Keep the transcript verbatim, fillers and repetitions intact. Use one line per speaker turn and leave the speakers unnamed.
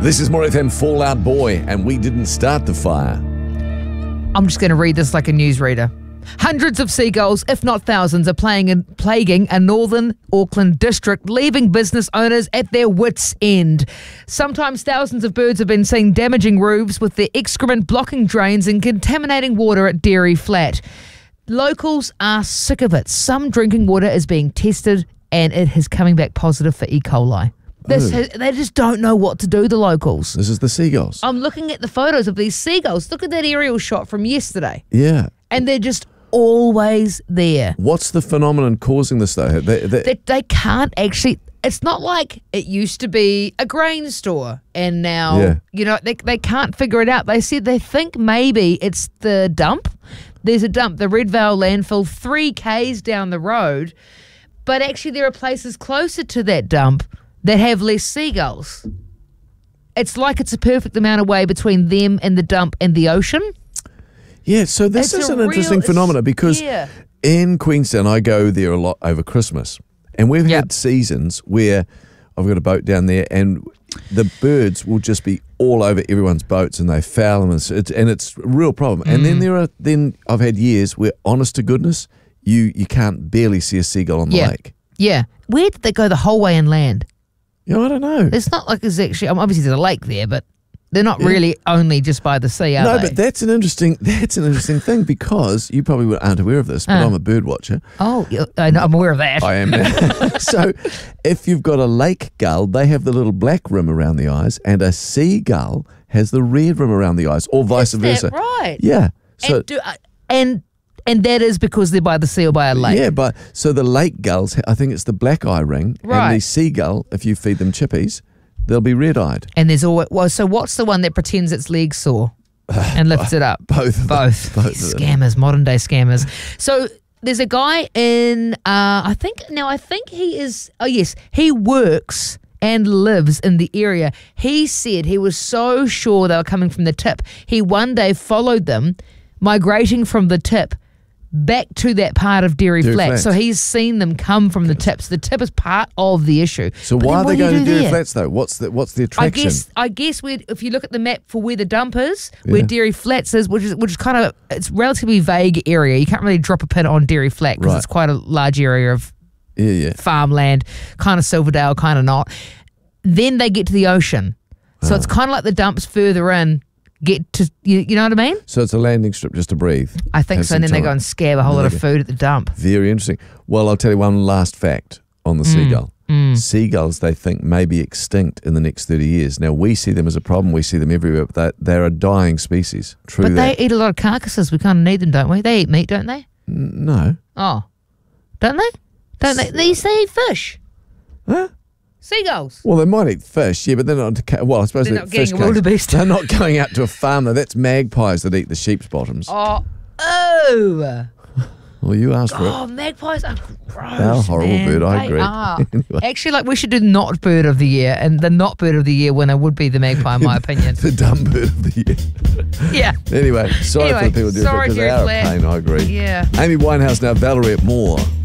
This is More F M Fallout Boy, and we didn't start the fire.
I'm just going to read this like a newsreader. Hundreds of seagulls, if not thousands, are playing and plaguing a northern Auckland district, leaving business owners at their wits' end. Sometimes thousands of birds have been seen damaging roofs with their excrement blocking drains and contaminating water at Dairy Flat. Locals are sick of it. Some drinking water is being tested and it is coming back positive for E. coli. This has, they just don't know what to do, the locals.
This is the seagulls.
I'm looking at the photos of these seagulls. Look at that aerial shot from yesterday.
Yeah.
And they're just always there.
What's the phenomenon causing this, though? They, they,
They, they can't actually... It's not like it used to be a grain store and now,
Yeah.
you know, they, they can't figure it out. They said they think maybe it's the dump. There's a dump, the Red Vale landfill, three kays down the road. But actually there are places closer to that dump that have less seagulls. It's like it's a perfect amount away between them and the dump and the ocean.
yeah, so this
It's
is
a
an
real-
interesting
it's-
phenomenon because
yeah.
in Queenstown, I go there a lot over Christmas. And we've
Yep.
had seasons where I've got a boat down there and the birds will just be all over everyone's boats and they foul them. And it's, it's, and it's a real problem. And
Mm.
then there are, then I've had years where, honest to goodness, you, you can't barely see a seagull on the
Yeah.
lake.
Yeah. Where did they go the whole way inland?
You know, I don't know.
It's not like there's actually, um, obviously there's a lake there, but they're not really only just by the sea, are
No,
they?
but that's an interesting that's an interesting thing because you probably aren't aware of this, but
Uh.
I'm a bird watcher.
Oh, yeah, I know, I'm aware of that.
I am now. So if you've got a lake gull, they have the little black rim around the eyes, and a seagull has the red rim around the eyes, or vice
Is
versa.
that right?
Yeah. So
and, do, uh, and and that is because they're by the sea or by a lake.
yeah, but so the lake gulls, I think it's the black eye ring,
Right.
and the seagull, if you feed them chippies, they'll be red eyed.
And there's always, well, so what's the one that pretends its legs sore and lifts it up?
Both of them.
Both.
Both of them.
Scammers, modern day scammers. So there's a guy in, uh, I think, now I think he is, oh yes, he works and lives in the area. He said he was so sure they were coming from the tip. He one day followed them, migrating from the tip back to that part of Dairy,
Dairy
Flat.
Flats.
So he's seen them come from the tips. The tip is part of the issue.
So
But
why
then
are
what
they
do you
going to
do
Dairy
there?
Flats though? What's the what's the
I
attraction?
guess I guess we're, if you look at the map for where the dump is, where
Yeah.
Dairy Flats is, which is which is kind of it's relatively vague area. You can't really drop a pin on Dairy Flat because
Right.
it's quite a large area of
yeah, yeah.
farmland, kind of Silverdale, kind of not. Then they get to the ocean, so
Ah.
it's kind of like the dumps further in. Get to you, you know what I mean?
So it's a landing strip just to breathe.
I think
Have
so.
some
And then they
time.
go and scab a whole
And
lot
they
of
go-
food at the dump.
Very interesting. Well, I'll tell you one last fact on the seagull.
Mm.
Seagulls, they think, may be extinct in the next thirty years. Now, we see them as a problem. We see them everywhere, but they- they're a dying species. True
But
that.
they eat a lot of carcasses. We kind of need them, don't we? They eat meat, don't they?
N- no.
Oh, don't they? Don't they? They say eat fish.
Huh?
Seagulls.
Well, they might eat fish, yeah, but they're not. ca- Well, I suppose
They're
they
not
eat
getting
fish
a
cakes.
wildebeest.
They're not going out to a farm, though. That's magpies that eat the sheep's bottoms.
Oh, oh,
Well, you asked for it.
oh! Magpies are gross.
They're a horrible
man.
bird, I
They
agree.
are.
Anyway.
Actually, like we should do not bird of the year, and the not bird of the year winner would be the magpie, in my opinion.
The dumb bird of the year.
Yeah,
Anyway, sorry
Anyway,
for the people who do it
sorry,
because they
Dairy
are a
Flat.
pain, I agree.
yeah.
Amy Winehouse now, Valerie at Moore.